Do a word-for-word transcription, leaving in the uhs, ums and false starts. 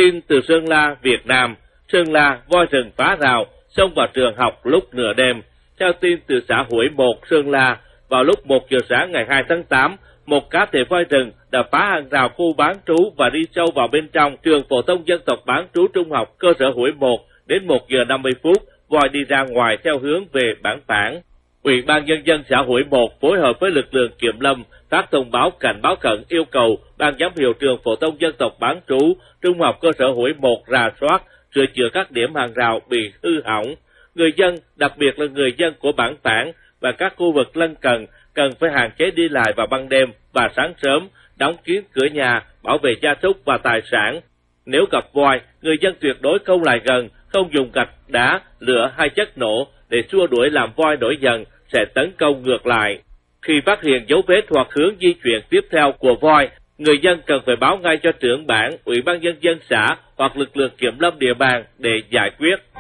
Tin từ Sơn La, Việt Nam. Sơn La, voi rừng phá rào, xông vào trường học lúc nửa đêm. Theo tin từ xã Hủy một, Sơn La, vào lúc một giờ sáng ngày hai tháng tám, một cá thể voi rừng đã phá hàng rào khu bán trú và đi sâu vào bên trong trường phổ thông dân tộc bán trú trung học cơ sở Hủy một. Đến một giờ năm mươi phút, voi đi ra ngoài theo hướng về Bản Phản. Ủy ban nhân dân xã Hủy một phối hợp với lực lượng kiểm lâm phát thông báo cảnh báo khẩn yêu cầu ban giám hiệu trường phổ thông dân tộc bán trú trung học cơ sở Hủy một rà soát, sửa chữa các điểm hàng rào bị hư hỏng. Người dân, đặc biệt là người dân của Bản Phản và các khu vực lân cận cần phải hạn chế đi lại vào ban đêm và sáng sớm, đóng kín cửa nhà, bảo vệ gia súc và tài sản. Nếu gặp voi, người dân tuyệt đối không lại gần, không dùng gạch, đá, lửa hay chất nổ để xua đuổi làm voi nổi giận, sẽ tấn công ngược lại. Khi phát hiện dấu vết hoặc hướng di chuyển tiếp theo của voi, người dân cần phải báo ngay cho trưởng bản, ủy ban nhân dân xã hoặc lực lượng kiểm lâm địa bàn để giải quyết.